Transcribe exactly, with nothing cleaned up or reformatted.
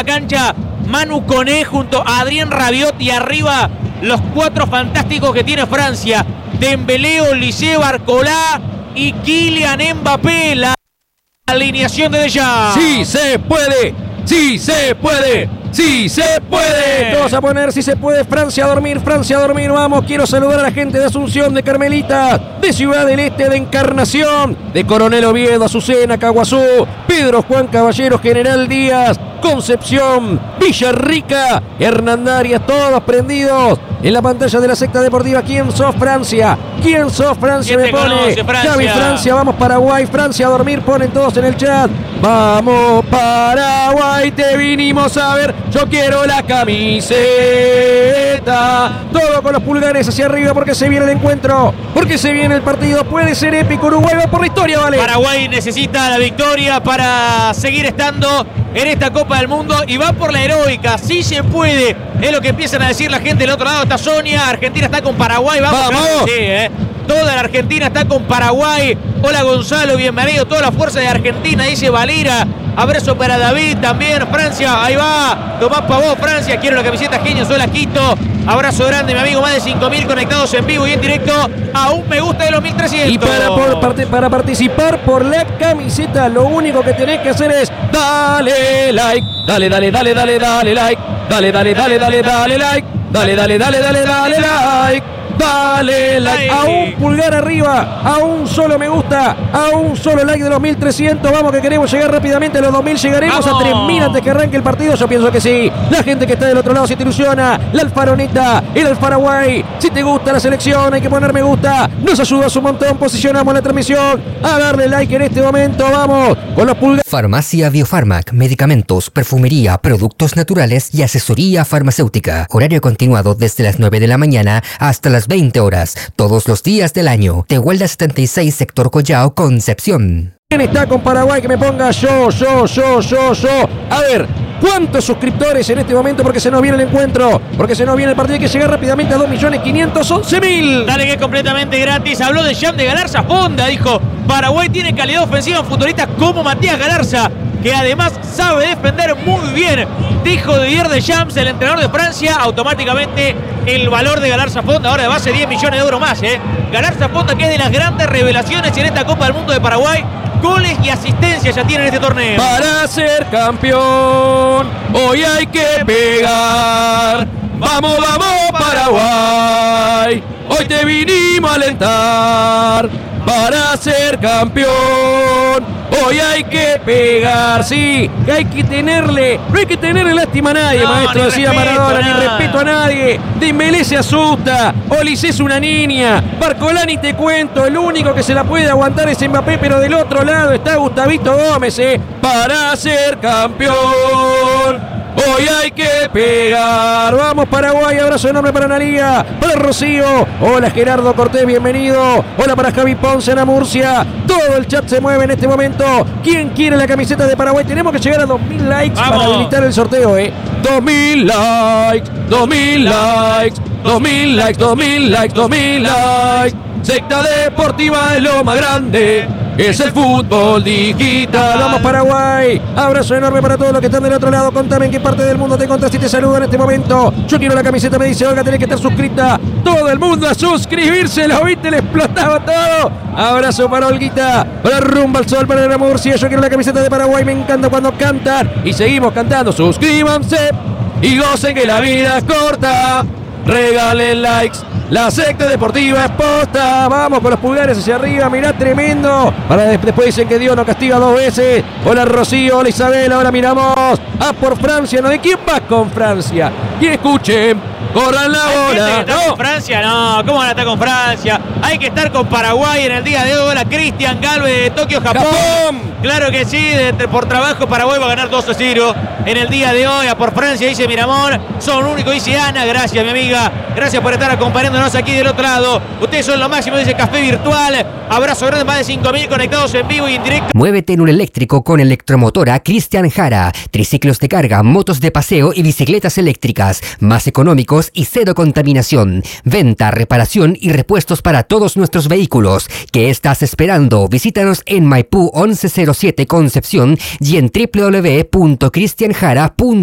la cancha Manu Koné junto a Adrien Rabiot y arriba los cuatro fantásticos que tiene Francia. Dembélé, Olise, Barcola y Kylian Mbappé. La alineación de Deschamps. ¡Sí se puede! ¡Sí se puede! ¡Sí se puede! Todos a poner, si se puede. Francia a dormir, Francia a dormir. Vamos, quiero saludar a la gente de Asunción, de Carmelita, de Ciudad del Este, de Encarnación, de Coronel Oviedo, Azucena, Caguazú, Pedro Juan Caballero, General Díaz, Concepción, Villarrica, Hernandarias, todos prendidos en la pantalla de la secta deportiva. ¿Quién sos, Francia? ¿Quién sos, Francia? Me pone conoce, Francia? Javi, Francia, vamos Paraguay, Francia a dormir, ponen todos en el chat. Vamos Paraguay, te vinimos a ver, yo quiero la camiseta. Todo con los pulgares hacia arriba porque se viene el encuentro, porque se viene el partido, puede ser épico. Uruguay va por la historia, ¿vale? Paraguay necesita la victoria para seguir estando en esta Copa del Mundo y va por la heroica. Sí se puede, es lo que empiezan a decir la gente del otro lado. Está Sonia, Argentina está con Paraguay. Vamos, ¡vamos! Sí, ¿eh? Toda la Argentina está con Paraguay. Hola Gonzalo, bienvenido. Toda la fuerza de Argentina, dice Valera. Abrazo para David también. Francia, ahí va. Tomás Pavó, Francia. Quiero la camiseta Genios. Hola Quito. Abrazo grande, mi amigo. Más de cinco mil conectados en vivo y en directo. A un me gusta de los mil trescientos. Y para, por, parte, para participar por la camiseta, lo único que tenés que hacer es dale like. Dale, dale, dale, dale, dale like. Dale, dale, dale, dale, dale like. Dale, dale, dale, dale, dale like. Dale like, a un pulgar arriba, a un solo me gusta, a un solo like de los mil trescientos. Vamos que queremos llegar rápidamente a los dos mil. Llegaremos ¡vamos! A tres mil antes que arranque el partido. Yo pienso que sí. La gente que está del otro lado, si te ilusiona, la Alfaroneta, el Alfaraguay. Si te gusta la selección, hay que poner me gusta. Nos ayudas un montón. Posicionamos la transmisión. A darle like en este momento. Vamos con los pulgares. Farmacia Biofarmac, medicamentos, perfumería, productos naturales y asesoría farmacéutica. Horario continuado desde las nueve de la mañana hasta las veinte horas, todos los días del año. Tehuelda setenta y seis, sector Collao, Concepción. ¿Quién está con Paraguay? Que me ponga yo, yo, yo, yo, yo. A ver, ¿cuántos suscriptores en este momento? Porque se nos viene el encuentro, porque se nos viene el partido. Hay que llegar rápidamente a dos millones quinientos once mil. Dale, que es completamente gratis. Habló de Deschamps de Galarza Fonda. Dijo, Paraguay tiene calidad ofensiva en futbolistas como Matías Galarza, que además sabe defender muy bien. Dijo Didier Deschamps, el entrenador de Francia. Automáticamente el valor de Galarza Fonda ahora de base diez millones de euros más. ¿eh? Galarza Fonda, que es de las grandes revelaciones en esta Copa del Mundo de Paraguay. Goles y asistencias ya tiene en este torneo. Para ser campeón, hoy hay que pegar. Vamos, vamos, Paraguay. Hoy te vinimos a alentar. Para ser campeón, hoy hay que pegar, sí, que hay que tenerle, no hay que tenerle lástima a nadie, no, maestro, decía Maradona, ni respeto a nadie. Dembélé se asusta, Olise es una niña, Barcola ni te cuento, el único que se la puede aguantar es Mbappé, pero del otro lado está Gustavito Gómez, eh, para ser campeón. Hoy hay que pegar. Vamos Paraguay, abrazo enorme para Analía, para Rocío. Hola Gerardo Cortés, bienvenido. Hola para Javi Ponce, Ana Murcia. Todo el chat se mueve en este momento. ¿Quién quiere la camiseta de Paraguay? Tenemos que llegar a dos mil likes. ¡vamos! Para habilitar el sorteo, eh. dos mil likes, dos mil likes, dos mil likes, dos mil likes, dos mil likes. Secta deportiva es lo más grande. Es el fútbol digital. Vamos Paraguay. Abrazo enorme para todos los que están del otro lado. Contame en qué parte del mundo te encontrás y te saludo en este momento. Yo quiero la camiseta, me dice Olga, tenés que estar suscrita. Todo el mundo a suscribirse. ¿Lo viste? Le explotaba todo. Abrazo para Olguita. Para Rumba al Sol, para la Murcia. Yo quiero la camiseta de Paraguay. Me encanta cuando cantan. Y seguimos cantando. Suscríbanse y gocen que la vida es corta. Regalen likes. La secta deportiva es posta. Vamos con los pulgares hacia arriba. Mirá, tremendo. Ahora después dicen que Dios nos castiga dos veces. Hola Rocío, hola Isabel. Ahora miramos a por Francia. ¿No? ¿De quién vas con Francia? Y escuchen, corran la bola. ¿No? Con Francia, no. ¿Cómo van a estar con Francia? Hay que estar con Paraguay en el día de hoy. Hola Cristian Galvez de Tokio, Japón. Japón. Claro que sí, de, de, por trabajo Paraguay va a ganar dos a cero en el día de hoy. A por Francia, dice Miramón. Son único, dice Ana. Gracias, mi amiga. Gracias por estar acompañándonos aquí del otro lado. Ustedes son lo máximo, dice Café Virtual. Abrazo grande, más de cinco mil conectados en vivo y en directo. Muévete en un eléctrico con Electromotora Cristian Jara. Triciclos de carga, motos de paseo y bicicletas eléctricas. Más económicos y cero contaminación. Venta, reparación y repuestos para todos nuestros vehículos. ¿Qué estás esperando? Visítanos en Maipú once cero siete Concepción y en doble u doble u doble u punto cristian jara punto com.